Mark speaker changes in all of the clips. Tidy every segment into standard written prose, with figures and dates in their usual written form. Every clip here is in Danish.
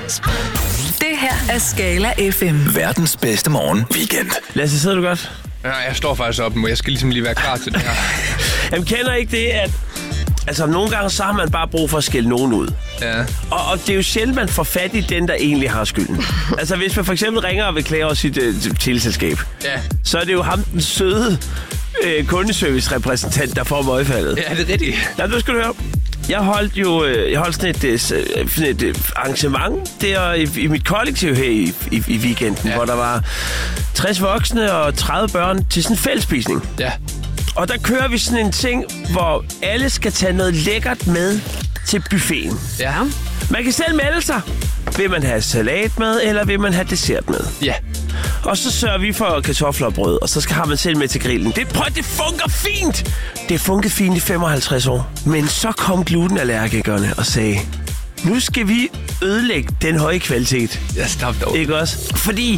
Speaker 1: Det her er Skala FM.
Speaker 2: Verdens bedste morgen weekend.
Speaker 3: Lasse, sidder du godt?
Speaker 4: Ja, jeg står faktisk op nu. Jeg skal ligesom lige være klar til det her.
Speaker 3: Jamen, kender ikke det, at... Altså, nogle gange så har man bare brug for at skælde nogen ud.
Speaker 4: Ja.
Speaker 3: Og det er jo sjældent, man får fat i den, der egentlig har skylden. Altså, hvis man for eksempel ringer og vil klage over sit teleselskab, så er det jo ham, den søde kundeservice-repræsentant, der får møgfaldet.
Speaker 4: Ja, det er rigtigt.
Speaker 3: Ja, nu skal du høre. Jeg holdt sådan et arrangement der i mit kollektiv her i weekenden, hvor der var 60 voksne og 30 børn til sådan en fællesspisning.
Speaker 4: Ja.
Speaker 3: Og der kører vi sådan en ting, hvor alle skal tage noget lækkert med til buffeten.
Speaker 4: Ja.
Speaker 3: Man kan selv melde sig. Vil man have salat med, eller vil man have dessert med?
Speaker 4: Ja.
Speaker 3: Og så sørger vi for kartofler og brød, og så har man selv med til grillen. Det fungerer fint! Det fungerer fint i 55 år. Men så kom glutenallergikerne og sagde, nu skal vi ødelægge den høje kvalitet.
Speaker 4: Ja, stop dog.
Speaker 3: Ikke også? Fordi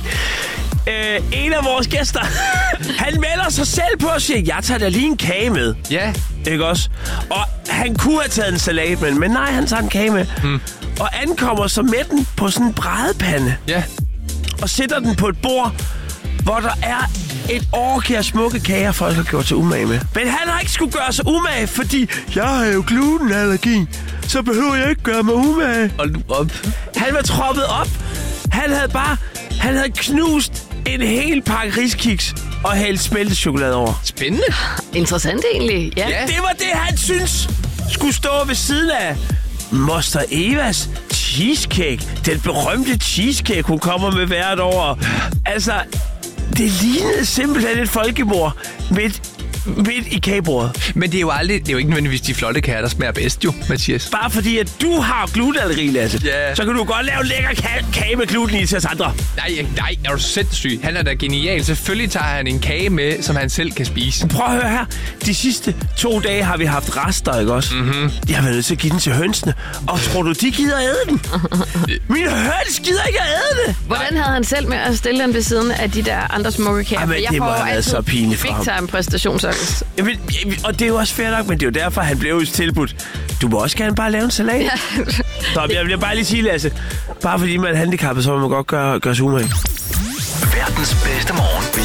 Speaker 3: en af vores gæster, han melder sig selv på og siger, jeg tager da lige en kage med.
Speaker 4: Ja.
Speaker 3: Ikke også? Og han kunne have taget en salat med, men nej, han tager en kage med. Og ankommer så med den på sådan en brædepande.
Speaker 4: Ja.
Speaker 3: Og sætter den på et bord, hvor der er et orgie af smukke kager, folk har gjort sig umage med. Men han har ikke skulle gøre sig umage, fordi jeg har jo glutenallergi. Så behøver jeg ikke gøre mig umage.
Speaker 4: Hold nu op.
Speaker 3: Han var troppet op. Han havde knust en hel pakke riskiks og hældt smeltet chokolade over.
Speaker 4: Spændende.
Speaker 5: Interessant egentlig, ja.
Speaker 3: Det var det, han synes skulle stå ved siden af Moster Evas cheesecake. Den berømte cheesecake, hun kommer med hvert år. Altså, det lignede simpelthen et folkemord midt i kagebordet.
Speaker 4: Men det er jo ikke nødvendigvis de flotte kager, der smager bedst jo, Mathias.
Speaker 3: Bare fordi, at du har glutenallergi, Lasse, så kan du godt lave en lækker kage med gluten i til os andre.
Speaker 4: Nej, er du sindssyg? Han er da genial. Selvfølgelig tager han en kage med, som han selv kan spise.
Speaker 3: Prøv at høre her. De sidste 2 dage har vi haft rester, ikke også? Mm-hmm. Jeg har været nødt til at give den til hønsene. Og tror du, de gider æde den? Mine høns gider ikke at æde det.
Speaker 5: Hvordan havde han selv med at stille den ved siden af de der andre smukke kager?
Speaker 3: Jamen, det må have været så pinligt for ham.
Speaker 5: Big time præstationsangst.
Speaker 3: Jamen, og det er jo også fair nok, men det er jo derfor, han blev jo tilbudt. Du må også gerne bare lave en salat. Ja. Så jeg vil bare lige sige, Lasse. Bare fordi man er handicappet, så må man godt gøre sig umage.
Speaker 2: Verdens bedste morgen